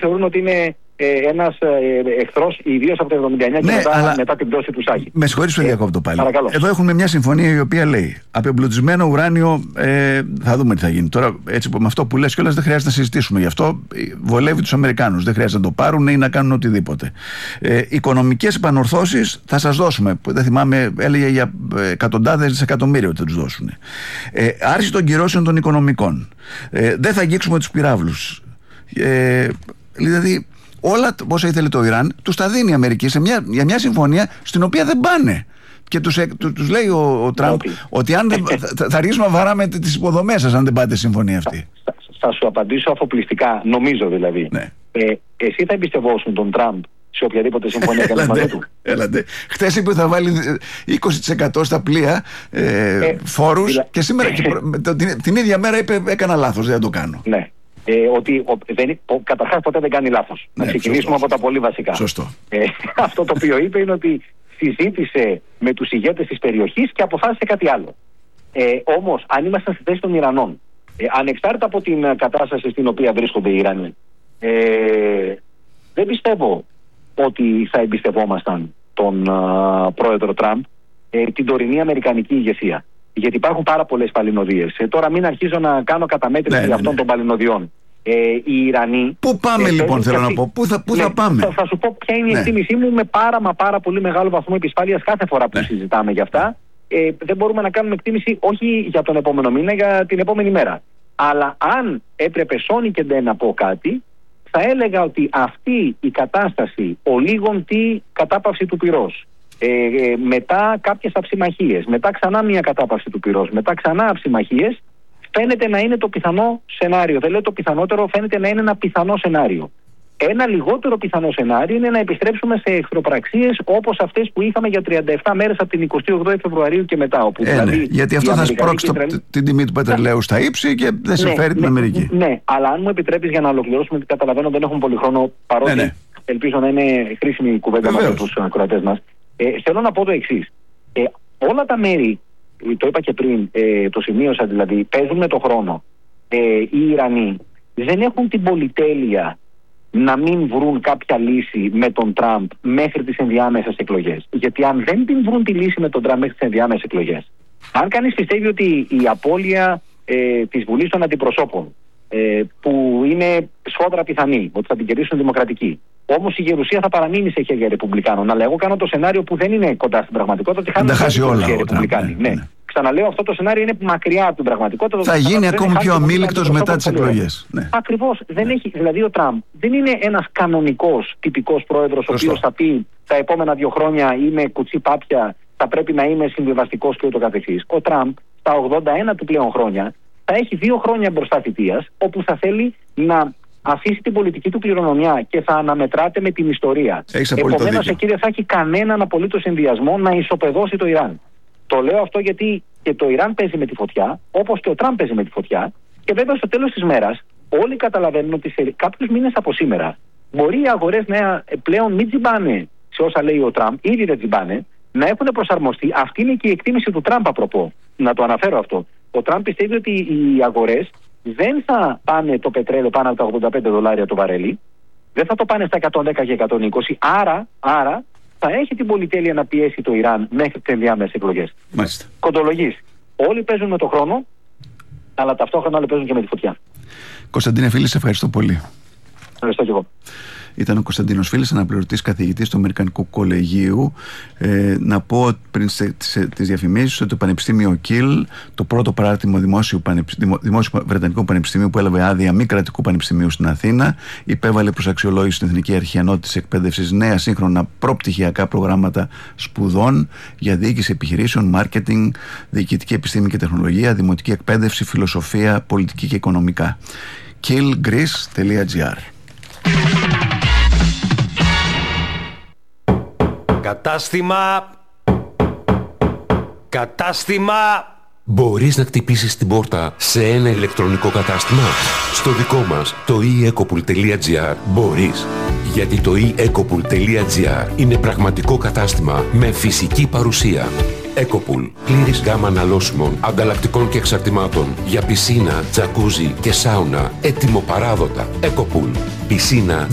θεωρούν ότι είναι ένας εχθρός, ιδίως από το 1979 και μετά την πτώση του Σάκη. Με συγχωρείς που διακόπτω πάλι. Παρακαλώ. Εδώ έχουμε μια συμφωνία η οποία λέει απεμπλουτισμένο ουράνιο, θα δούμε τι θα γίνει. Τώρα, έτσι με αυτό που λες κιόλας δεν χρειάζεται να συζητήσουμε γι' αυτό. Βολεύει τους Αμερικάνους. Δεν χρειάζεται να το πάρουν ή να κάνουν οτιδήποτε. Οικονομικές επανορθώσεις θα σας δώσουμε. Δεν θυμάμαι, έλεγε για εκατοντάδες δισεκατομμύρια ότι θα τους δώσουν. Άρση των κυρώσεων των οικονομικών. Δεν θα αγγίξουμε τους πυράβλους. Δηλαδή, όλα όσα ήθελε το Ιράν, τους τα δίνει η Αμερική για μια συμφωνία στην οποία δεν πάνε. Και τους λέει ο Τραμπ ότι αν θα ρίξουμε να βαράμε τις υποδομές σας αν δεν πάτε συμφωνία αυτή. Θα σου απαντήσω αφοπλιστικά, νομίζω δηλαδή. Ναι. Εσύ θα εμπιστευόσουν τον Τραμπ σε οποιαδήποτε συμφωνία έκανε μαζί του? Έλατε. Χθες είπε ότι θα βάλει 20% στα πλοία φόρους και σήμερα την ίδια μέρα είπε έκανα λάθος, δεν θα το κάνω. Ναι. Ότι καταρχάς ποτέ δεν κάνει λάθος. Να ξεκινήσουμε από τα πολύ βασικά. Σωστό. Αυτό το οποίο είπε είναι ότι συζήτησε με τους ηγέτες της περιοχής και αποφάσισε κάτι άλλο. Όμως, αν ήμασταν στη θέση των Ιρανών, ανεξάρτητα από την κατάσταση στην οποία βρίσκονται οι Ιρανοί, δεν πιστεύω ότι θα εμπιστευόμασταν τον πρόεδρο Τραμπ, την τωρινή αμερικανική ηγεσία. Γιατί υπάρχουν πάρα πολλές παλινοδίες. Τώρα μην αρχίζω να κάνω καταμέτρηση αυτών των παλινοδιών. Οι Ιρανοί. Πού πάμε λοιπόν, θέλω να πω, πού θα πάμε? Θα σου πω ποια είναι η εκτίμησή μου με πάρα πολύ μεγάλο βαθμό επισφάλειας κάθε φορά που συζητάμε για αυτά. Δεν μπορούμε να κάνουμε εκτίμηση όχι για τον επόμενο μήνα, για την επόμενη μέρα. Αλλά αν έπρεπε σώνει και δεν να πω κάτι, θα έλεγα ότι αυτή η κατάσταση ολίγων τι κατάπαυση του πυρός, μετά κάποιες αψημαχίες, μετά ξανά μια κατάπαυση του πυρός, μετά ξανά αψημαχίες, φαίνεται να είναι το πιθανό σενάριο. Δεν λέω το πιθανότερο, φαίνεται να είναι ένα πιθανό σενάριο. Ένα λιγότερο πιθανό σενάριο είναι να επιστρέψουμε σε εχθροπραξίες όπως αυτές που είχαμε για 37 μέρες από την 28η Φεβρουαρίου και μετά. Όπου δηλαδή γιατί αυτό θα σπρώξει την τιμή του πετρελαίου στα ύψη και δεν συμφέρει την Αμερική. Ναι, αλλά αν μου επιτρέπεις για να ολοκληρώσουμε, γιατί καταλαβαίνω δεν έχουμε πολύ χρόνο, παρότι ελπίζω να είναι χρήσιμη η κουβέντα μας με τους ακροατές μας. Θέλω να πω το εξής. Όλα τα μέρη, το είπα και πριν, το σημείωσα δηλαδή, παίζουν με το χρόνο. Οι Ιρανοί δεν έχουν την πολυτέλεια να μην βρουν κάποια λύση με τον Τραμπ μέχρι τις ενδιάμεσες εκλογές. Γιατί αν δεν την βρουν τη λύση με τον Τραμπ μέχρι τις ενδιάμεσες εκλογές, αν κανείς πιστεύει ότι η απώλεια της Βουλής των Αντιπροσώπων, που είναι σφόδρα πιθανή, ότι θα την κερδίσουν δημοκρατικοί, όμως η γερουσία θα παραμείνει σε χέρια Ρεπουμπλικάνων. Αλλά εγώ κάνω το σενάριο που δεν είναι κοντά στην πραγματικότητα. Θα χάσει όλα οι Ρεπουμπλικάνοι. Ναι. Ξαναλέω, αυτό το σενάριο είναι μακριά από την πραγματικότητα. Θα γίνει ακόμη πιο αμήλικτος μετά τις εκλογές. Ναι. Ακριβώς. Δεν έχει, δηλαδή ο Τραμπ δεν είναι ένας κανονικός τυπικός πρόεδρος, ο οποίος θα πει τα επόμενα 2 χρόνια είμαι κουτσί πάπια, θα πρέπει να είμαι συμβιβαστικός και ούτω καθεξής. Ο Τραμπ στα 81 του πλέον χρόνια θα έχει 2 χρόνια μπροστά θητείας, όπου θα θέλει να αφήσει την πολιτική του κληρονομιά και θα αναμετράται με την ιστορία. Επομένως, εκεί δεν θα έχει κανέναν απολύτως συνδυασμό να ισοπεδώσει το Ιράν. Το λέω αυτό γιατί και το Ιράν παίζει με τη φωτιά, όπως και ο Τραμπ παίζει με τη φωτιά, και βέβαια στο τέλος της μέρας όλοι καταλαβαίνουν ότι σε κάποιους μήνες από σήμερα μπορεί οι αγορές να πλέον μην τζιμπάνε σε όσα λέει ο Τραμπ, ήδη δεν τζιμπάνε, να έχουν προσαρμοστεί. Αυτή είναι και η εκτίμηση του Τραμπ, απροπό. Να το αναφέρω αυτό. Ο Τραμπ πιστεύει ότι οι αγορές δεν θα πάνε το πετρέλαιο πάνω από τα $85 το βαρέλι, δεν θα το πάνε στα 110 και 120, άρα θα έχει την πολυτέλεια να πιέσει το Ιράν μέχρι τις ενδιάμεσες εκλογές. Κοντολογής. Όλοι παίζουν με το χρόνο, αλλά ταυτόχρονα όλοι παίζουν και με τη φωτιά. Κωνσταντίνε Φίλη, σε ευχαριστώ πολύ. Ευχαριστώ και εγώ. Ήταν ο Κωνσταντίνος Φίλης, αναπληρωτής καθηγητής του Αμερικανικού Κολεγίου. Να πω πριν τις διαφημίσεις ότι το Πανεπιστήμιο Κιλ, το πρώτο παράρτημα δημόσιο Βρετανικού Πανεπιστημίου που έλαβε άδεια μη κρατικού πανεπιστημίου στην Αθήνα, υπέβαλε προς αξιολόγηση στην Εθνική Αρχή Ανώτατης Εκπαίδευσης νέα σύγχρονα προπτυχιακά προγράμματα σπουδών για διοίκηση επιχειρήσεων, μάρκετινγκ, διοικητική επιστήμη και τεχνολογία, δημοτική εκπαίδευση, φιλοσοφία, πολιτική και οικονομικά. killgreece.gr. Κατάστημα. Μπορείς να χτυπήσεις την πόρτα σε ένα ηλεκτρονικό κατάστημα? Στο δικό μας, το eEcopool.gr, μπορείς. Γιατί το eEcopool.gr είναι πραγματικό κατάστημα με φυσική παρουσία. Ecopool. Πλήρης γάμα αναλώσιμων, ανταλλακτικών και εξαρτημάτων για πισίνα, τζακούζι και σάουνα. Έτοιμο παράδοτα. Ecopool. Πισίνα,